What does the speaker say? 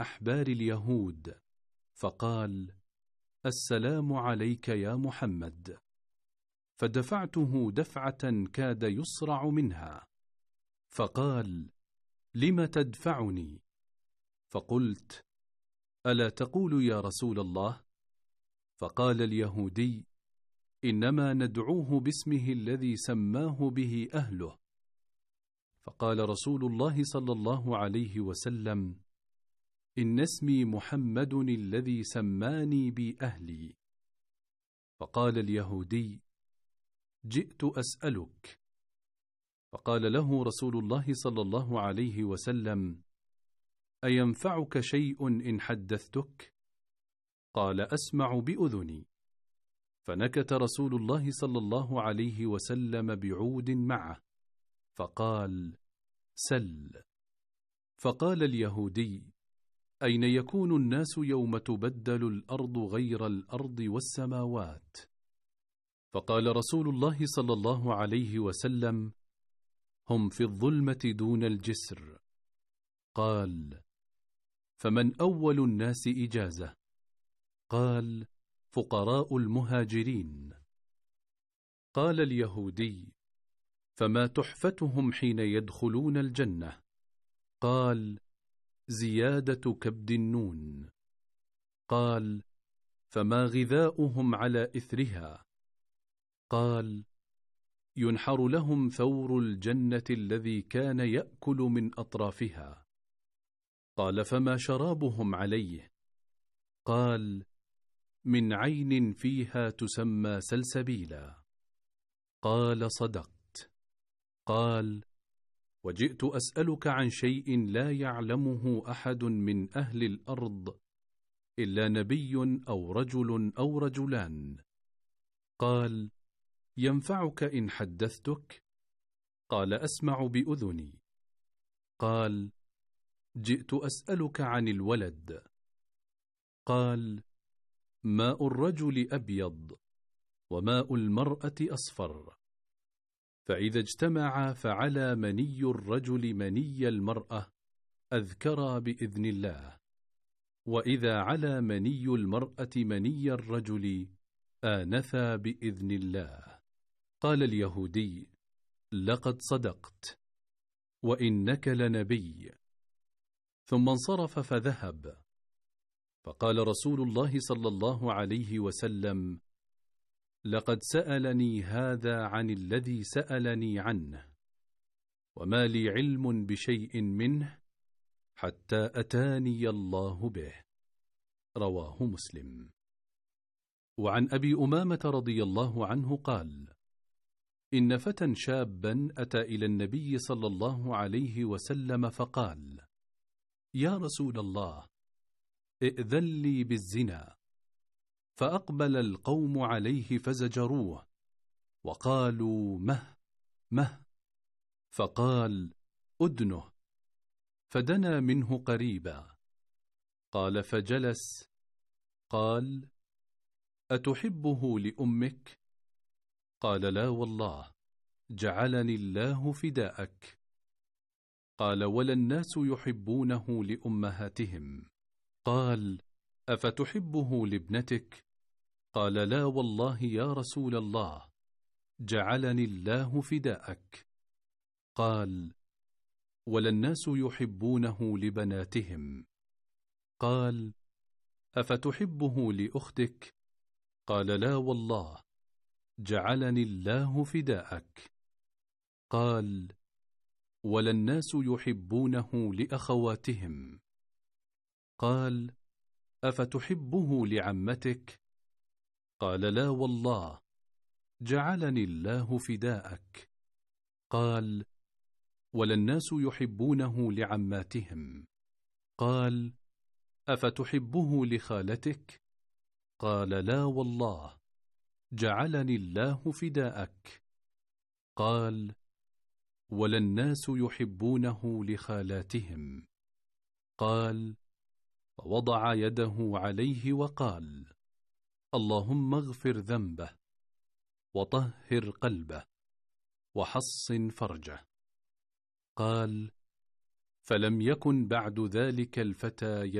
أحبار اليهود، فقال: السلام عليك يا محمد. فدفعته دفعة كاد يصرع منها، فقال: لم تدفعني؟ فقلت: ألا تقول يا رسول الله؟ فقال اليهودي: إنما ندعوه باسمه الذي سماه به أهله. فقال رسول الله صلى الله عليه وسلم: إن اسمي محمد الذي سماني بي أهلي. فقال اليهودي: جئت أسألك. فقال له رسول الله صلى الله عليه وسلم: أينفعك شيء إن حدثتك؟ قال: أسمع بأذني. فنكت رسول الله صلى الله عليه وسلم بعود معه، فقال: سل. فقال اليهودي: أين يكون الناس يوم تبدل الأرض غير الأرض والسماوات؟ فقال رسول الله صلى الله عليه وسلم: هم في الظلمة دون الجسر. قال: فمن أول الناس إجازة؟ قال: فقراء المهاجرين. قال اليهودي: فما تحفتهم حين يدخلون الجنة؟ قال: زيادة كبد النون. قال: فما غذاؤهم على إثرها؟ قال: ينحر لهم ثور الجنة الذي كان يأكل من أطرافها. قال: فما شرابهم عليه؟ قال: من عين فيها تسمى سلسبيلا. قال: صدقت. قال: وجئت أسألك عن شيء لا يعلمه أحد من أهل الأرض إلا نبي أو رجل أو رجلان. قال: ينفعك إن حدثتك؟ قال: أسمع بأذني. قال: جئت أسألك عن الولد. قال: ماء الرجل أبيض وماء المرأة أصفر، فإذا اجتمعا فعلى مني الرجل مني المرأة أذكرا بإذن الله، وإذا على مني المرأة مني الرجل آنثا بإذن الله. قال اليهودي: لقد صدقت، وإنك لنبي. ثم انصرف فذهب. فقال رسول الله صلى الله عليه وسلم: لقد سألني هذا عن الذي سألني عنه، وما لي علم بشيء منه حتى أتاني الله به. رواه مسلم. وعن أبي أمامة رضي الله عنه قال: إن فتى شابا أتى إلى النبي صلى الله عليه وسلم فقال: يا رسول الله، ائذن لي بالزنا. فأقبل القوم عليه فزجروه وقالوا: مه. فقال: أدنه. فدنا منه قريبا. قال: فجلس. قال: أتحبه لأمك؟ قال: لا والله، جعلني الله فداءك. قال: ولا الناس يحبونه لأمهاتهم. قال: أفتحبه لابنتك؟ قال: لا والله يا رسول الله، جعلني الله فداءك. قال: ولا الناس يحبونه لبناتهم. قال: أفتحبه لأختك؟ قال: لا والله، جعلني الله فداءك. قال: ولا الناس يحبونه لأخواتهم. قال: أفتحبه لعمتك؟ قال: لا والله، جعلني الله فداءك. قال: ولا الناس يحبونه لعماتهم. قال: أفتحبه لخالتك؟ قال: لا والله، جعلني الله فداءك. قال: ولا الناس يحبونه لخالاتهم. قال: فوضع يده عليه وقال: اللهم اغفر ذنبه، وطهر قلبه، وحصن فرجه. قال: فلم يكن بعد ذلك الفتى